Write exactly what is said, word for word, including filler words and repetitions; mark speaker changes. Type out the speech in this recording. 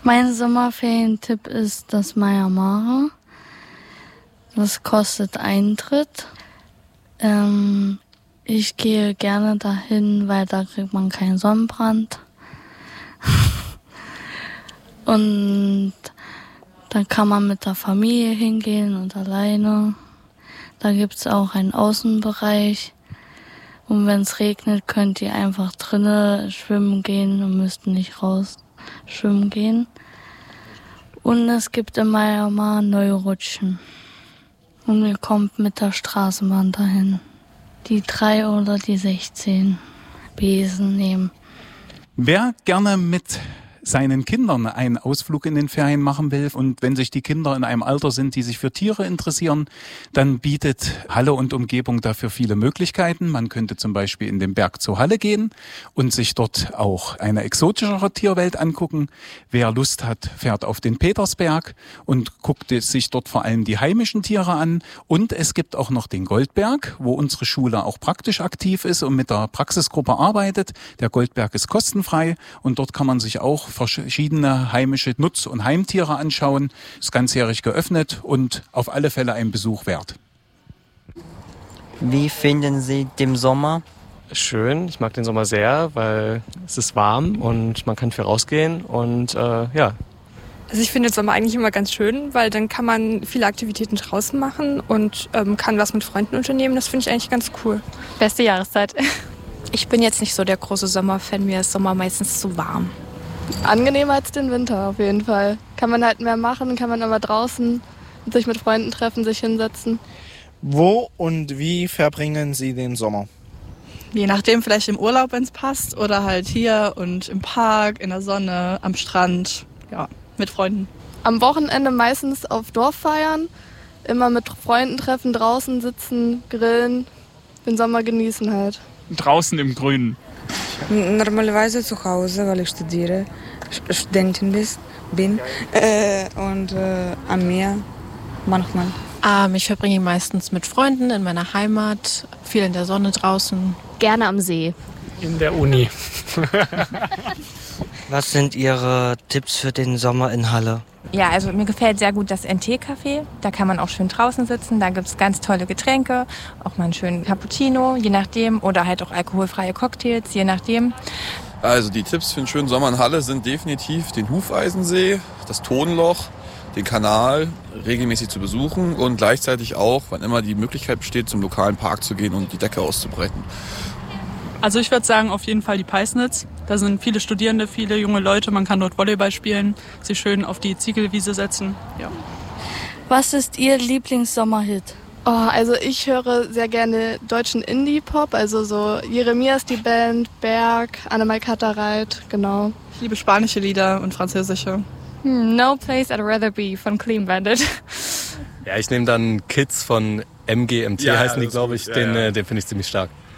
Speaker 1: Mein Sommerferientipp ist das Maya Mare. Das kostet Eintritt. Ähm, ich gehe gerne dahin, weil da kriegt man keinen Sonnenbrand. Und da kann man mit der Familie hingehen und alleine. Da gibt es auch einen Außenbereich. Und wenn es regnet, könnt ihr einfach drinnen schwimmen gehen und müsst nicht raus schwimmen gehen. Und es gibt im Maya neue Rutschen. Und ihr kommt mit der Straßenbahn dahin. Die drei oder die sechzehn Besen nehmen.
Speaker 2: Wer gerne mit seinen Kindern einen Ausflug in den Ferien machen will und wenn sich die Kinder in einem Alter sind, die sich für Tiere interessieren, dann bietet Halle und Umgebung dafür viele Möglichkeiten. Man könnte zum Beispiel in den Berg zur Halle gehen und sich dort auch eine exotischere Tierwelt angucken. Wer Lust hat, fährt auf den Petersberg und guckt sich dort vor allem die heimischen Tiere an. Und es gibt auch noch den Goldberg, wo unsere Schule auch praktisch aktiv ist und mit der Praxisgruppe arbeitet. Der Goldberg ist kostenfrei und dort kann man sich auch verschiedene heimische Nutz- und Heimtiere anschauen. Ist ganzjährig geöffnet und auf alle Fälle ein Besuch wert.
Speaker 3: Wie finden Sie den Sommer?
Speaker 4: Schön, ich mag den Sommer sehr, weil es ist warm und man kann viel rausgehen und äh, ja.
Speaker 5: Also ich finde den Sommer eigentlich immer ganz schön, weil dann kann man viele Aktivitäten draußen machen und ähm, kann was mit Freunden unternehmen. Das finde ich eigentlich ganz cool.
Speaker 6: Beste Jahreszeit.
Speaker 7: Ich bin jetzt nicht so der große Sommerfan, mir ist Sommer meistens zu warm.
Speaker 8: Angenehmer als den Winter auf jeden Fall. Kann man halt mehr machen, kann man aber draußen sich mit Freunden treffen, sich hinsetzen.
Speaker 9: Wo und wie verbringen Sie den Sommer?
Speaker 10: Je nachdem, vielleicht im Urlaub, wenn es passt, oder halt hier und im Park, in der Sonne, am Strand, ja, mit Freunden.
Speaker 8: Am Wochenende meistens auf Dorffeiern, immer mit Freunden treffen, draußen sitzen, grillen, den Sommer genießen halt.
Speaker 11: Draußen im Grünen.
Speaker 12: Normalerweise zu Hause, weil ich studiere, Studentin bin äh, und äh, am Meer manchmal.
Speaker 7: Ähm, ich verbringe meistens mit Freunden in meiner Heimat, viel in der Sonne draußen.
Speaker 6: Gerne am See.
Speaker 11: In der Uni.
Speaker 3: Was sind Ihre Tipps für den Sommer in Halle?
Speaker 13: Ja, also mir gefällt sehr gut das N T-Café. Da kann man auch schön draußen sitzen. Da gibt es ganz tolle Getränke, auch mal einen schönen Cappuccino, je nachdem. Oder halt auch alkoholfreie Cocktails, je nachdem.
Speaker 14: Also die Tipps für einen schönen Sommer in Halle sind definitiv den Hufeisensee, das Tonloch, den Kanal regelmäßig zu besuchen und gleichzeitig auch, wann immer die Möglichkeit besteht, zum lokalen Park zu gehen und die Decke auszubreiten.
Speaker 10: Also ich würde sagen, auf jeden Fall die Peisnitz. Da sind viele Studierende, viele junge Leute. Man kann dort Volleyball spielen, sich schön auf die Ziegelwiese setzen. Ja.
Speaker 1: Was ist Ihr Lieblingssommerhit?
Speaker 8: Oh, also ich höre sehr gerne deutschen Indie-Pop, also so Jeremias die Band, Berg, Annemal Kattereit, genau.
Speaker 10: Ich liebe spanische Lieder und französische.
Speaker 6: Hm, No Place I'd Rather Be von Clean Bandit.
Speaker 4: Ja, ich nehme dann Kids von M G M T, ja, heißen die, glaube ich.
Speaker 14: Ja,
Speaker 4: den
Speaker 14: ja.
Speaker 4: äh, den finde ich ziemlich stark.